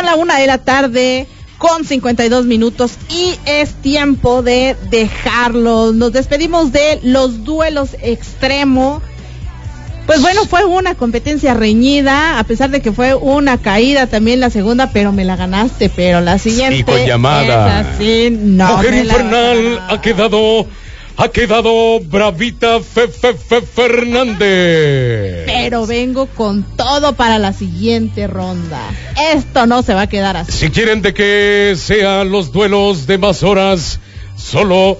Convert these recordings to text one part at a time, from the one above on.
Son la 1:00 con 52 minutos y es tiempo de dejarlos. Nos despedimos de los duelos extremo. Pues bueno, fue una competencia reñida, a pesar de que fue una caída también la segunda, pero me la ganaste, pero la siguiente y con llamada. Es así, no. Mujer infernal ha quedado Bravita Fernández. Pero vengo con todo para la siguiente ronda. Esto no se va a quedar así. Si quieren de que sean los duelos de más horas, solo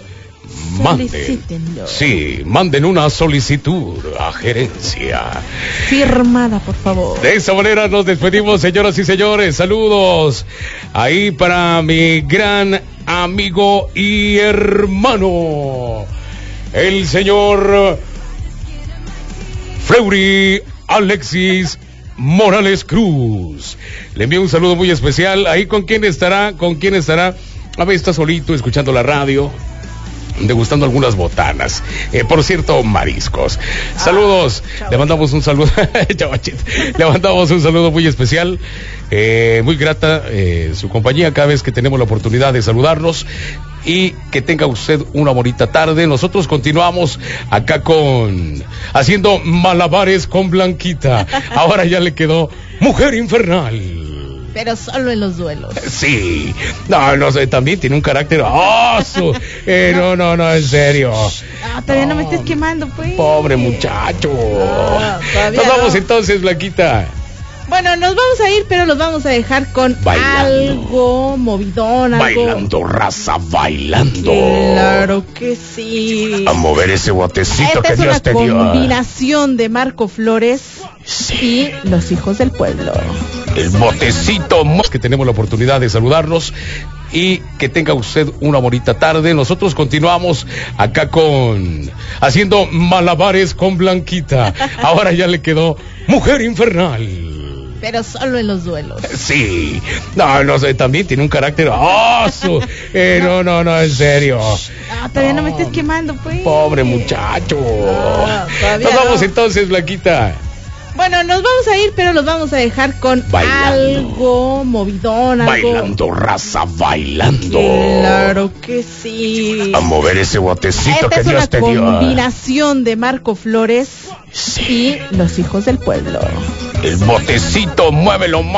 manden una solicitud a gerencia. Firmada, por favor. De esa manera nos despedimos, señoras y señores. Saludos ahí para mi gran amigo y hermano, el señor Fleury Alexis Morales Cruz. Le envío un saludo muy especial. Ahí con quién estará. A ver, está solito escuchando la radio, degustando algunas botanas, por cierto, mariscos. Saludos, le mandamos un saludo le mandamos un saludo muy especial, muy grata su compañía cada vez que tenemos la oportunidad de saludarnos, y que tenga usted una bonita tarde. Nosotros continuamos acá haciendo malabares con Blanquita. Ahora ya le quedó Mujer Infernal, pero solo en los duelos. Sí. No sé, también tiene un carácter oso. No, en serio. Todavía no me estés quemando, pues. Pobre muchacho. Nos vamos entonces, Blanquita. Bueno, nos vamos a ir, pero los vamos a dejar con algo movidón, bailando, raza, bailando. Claro que sí. A mover ese botecito que Dios te dio. Es una combinación de Marco Flores y Los Hijos del Pueblo. El botecito que tenemos la oportunidad de saludarnos, y que tenga usted una bonita tarde. Nosotros continuamos acá haciendo malabares con Blanquita. Ahora ya le quedó Mujer Infernal, pero solo en los duelos. Sí. No sé, también tiene un carácter oso. No, en serio. Todavía no me estés quemando, pues. Pobre muchacho. Nos vamos entonces, Blanquita. Bueno, nos vamos a ir, pero los vamos a dejar con algo movidón, bailando, raza, bailando. Claro que sí. A mover ese botecito que Dios te dio. Es una combinación de Marco Flores y Los Hijos del Pueblo. El botecito, muévelo más.